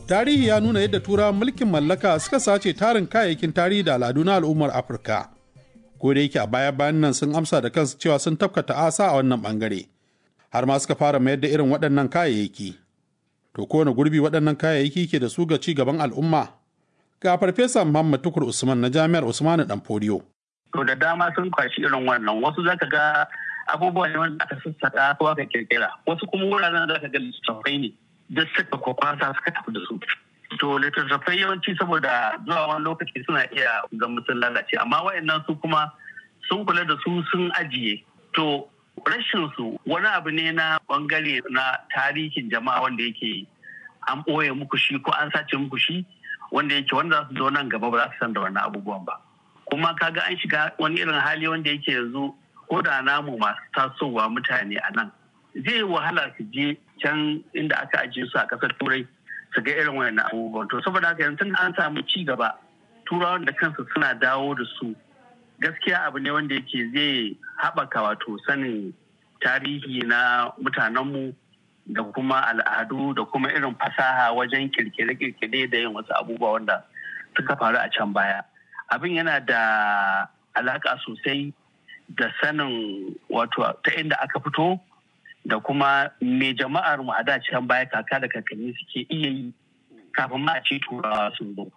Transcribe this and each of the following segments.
Tarihi ya nuna yadda turawan mulkin mallaka suka sace tarin kayayyakin tarihi da al'adu na al'ummar Afirka. Ko da yake a baya-bayan nan sun amsa da kansu cewa sun tafka ta'asa a wannan bangare. Har ma suka fara mayar da irin waɗannan kayayyaki. To kowane gurbi waɗannan kayayyaki ke da su ga ci gaban al'umma? Ga Farfesa Muhammad Tukur Usman na Jami'ar Usmanu Danfodiyo. To da dama sun kwashi irin wannan, wasu zaka ga abubuwa ne wanda aka sassaka ko aka kirkira, wasu kuma wuraren da aka ga littattafai ne da suka kwakwasa suka tafi da su. To littattafai yawanci saboda zuwa wani lokaci suna iya zama sun lalace, amma waɗannan su kuma sun kula da su sun ajiye. To rashin su wani abu ne na bangare na tarihin jama'a wanda yake an ɓoye muku shi ko an sace muku shi, wanda yake wanda za su zo nan gaba ba za su san da wannan abubuwan ba. Kuma kaga an shiga wani irin hali wanda yake yanzu ko da namu masu tasowa mutane a nan zai wahala su je can inda aka ajiye su a ƙasar turai su ga irin wannan abubuwan. To saboda haka yanzu an samu ci gaba, turawan da kansu suna dawo da su, gaskiya abu ne wanda yake zai haɓaka wato sanin tarihi na mutanenmu da kuma al'adu da kuma irin fasaha wajen kirkire-kirkire da yin wasu abubuwa wanda suka faru a can baya. Abin yana da alaƙa sosai da sanin wato ta inda aka fito da kuma me jama'ar mu a da can baya kaka da kakanni suke iya yi kafin ma a ce turawa sun zo.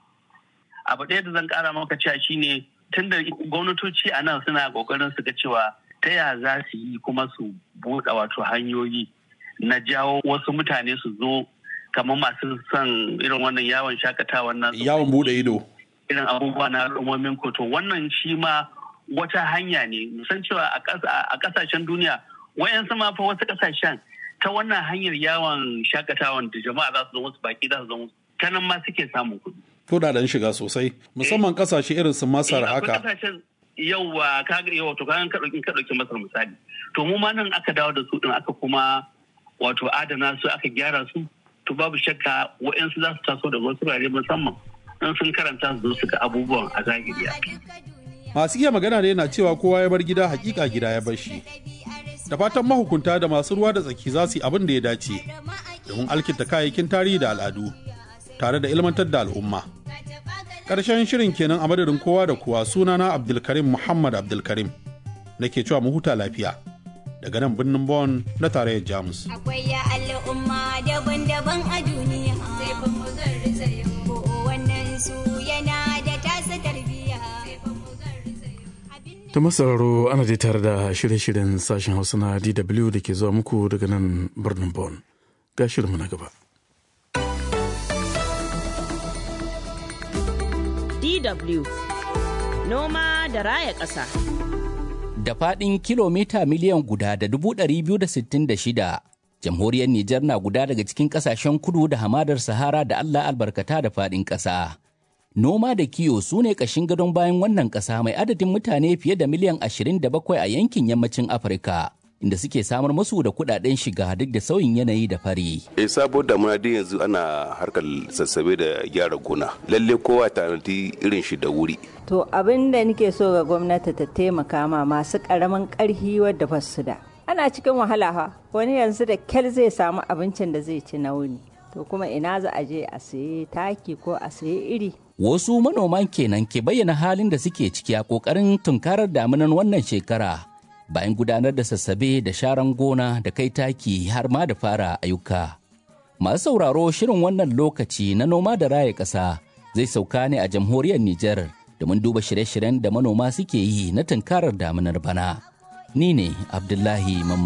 Abu ɗaya da zan ƙara maka cewa shine tunda gwamnatoci a nan suna ƙoƙarin su ga cewa ta ya za su yi kuma su buɗe wato hanyoyi na jawo wasu mutane su zo kamar masu son irin wannan yawon shakatawa nan. Yawon buɗe ido. Irin abubuwa na al'ummomin ko to wannan shi ma wata hanya ne, musan cewa a kasashen duniya wayansu ma fa wasu kasashen ta wannan hanyar yawon shakatawan da jama'a za su zo wasu baki za su zo ta nan ma suke samun kuɗi. Kuɗaɗen shiga sosai musamman kasashe irin su Masar haka. Yauwa to kagan ka ɗauki Masar misali. To mu ma nan aka dawo da su ɗin aka kuma wato adana su aka gyara su, to babu shakka wayansu za su taso da wasu wurare musamman in sun karanta su zo su ga abubuwan a zahiri. Masu iya magana da yana cewa kowa ya bar gida hakika gida ya bar shi. Da fatan mahukunta da masu ruwa da tsaki za su yi abin da ya dace domin alkinta kayayyakin tarihi da al'adu tare da ilmantar da al'umma. Ƙarshen shirin kenan a madadin kowa da kowa, sunana Abdulkarim Muhammad Abdulkarim nake cewa mu huta lafiya daga nan birnin Bonn na tarayyar Jamus. Akwai ya al'umma daban-daban a duniya, sai fa mu garzayo wannan su yana da tasa tarbiyya. Ta masararo ana dai tare da shirye-shiryen sashen Hausa na DW da ke zuwa muku daga nan birnin Bonn. Ga shirinmu na gaba. DW Noma da raya ƙasa. Da faɗin kilomita miliyan guda da 266, jamhuriyar Nijar na guda daga cikin ƙasashen kudu da hamadar Sahara da Allah albarkata da faɗin ƙasa. Noma da kiwo su ne ƙashin gadon bayan wannan ƙasa mai adadin mutane fiye da miliyan 27 a yankin yammacin Afirka, inda suke samar musu da kuɗaɗen shiga duk da sauyin yanayi da fari. Saboda muna da yanzu ana harkar sassabe da gyara gona. Lalle kowa tanadi irin shi da wuri. To abin da nake so ga gwamnati ta taimaka ma masu ƙaramin ƙarfi wadda ba su da. Ana cikin wahala fa, wani yanzu da kyal zai samu abincin da zai ci na wuni. To kuma ina za a je a sayi taki ko a sayi iri. Wasu manoman kenan ke bayyana halin da suke ciki a ƙoƙarin tunkarar damunan wannan shekara bayan gudanar da sassabe da sharan gona da kai taki har ma da fara ayyuka. Masu sauraro shirin wannan lokaci na noma da raya ƙasa zai sauka ne a jamhuriyar Nijar domin duba shirye-shiryen da manoma suke yi na tunkarar damunar bana. Ni ne Abdullahi Mamman.